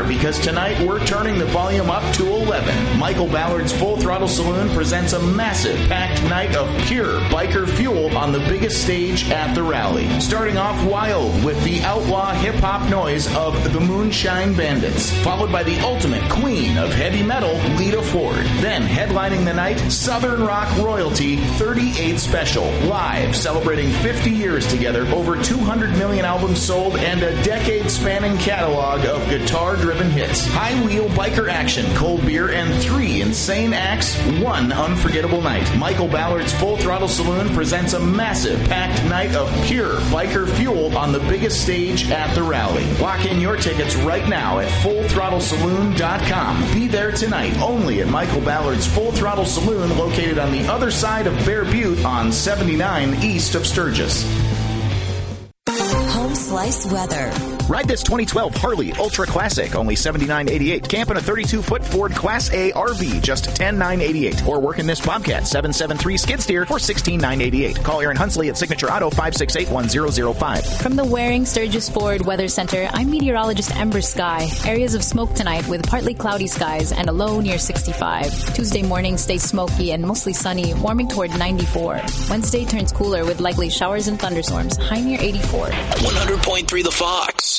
because tonight we're turning the volume up to 11. Michael Ballard's Full Throttle Saloon presents a massive packed night of pure biker fuel on the biggest stage at the rally. Starting off wild with the outlaw hip-hop noise of the Moonshine Bandits, followed by the ultimate queen of heavy metal, Lita Ford. Then headlining the night, Southern Rock Royalty 38 Special, live celebrating 50 years together, over 200 million albums sold, and a decade-spanning catalog of guitar-driven hits. High wheel biker action, cold beer, and 3 insane acts, one unforgettable night. Michael Ballard's Full Throttle Saloon presents a massive packed night of pure biker fuel on the biggest stage at the rally. Lock in your tickets right now at FullThrottleSaloon.com. Be there tonight only at Michael Ballard's Full Throttle Saloon, located on the other side of Bear Butte on 79 east of Sturgis. Home Slice Weather. Ride this 2012 Harley Ultra Classic, only $79.88. Camp in a 32-foot Ford Class A RV, just $10,988. Or work in this Bobcat 773 skid steer for $16,988. Call Aaron Hunsley at Signature Auto 568-1005. From the Waring Sturgis Ford Weather Center, I'm meteorologist Ember Sky. Areas of smoke tonight with partly cloudy skies and a low near 65. Tuesday morning stays smoky and mostly sunny, warming toward 94. Wednesday turns cooler with likely showers and thunderstorms, high near 84. 100.3 The Fox.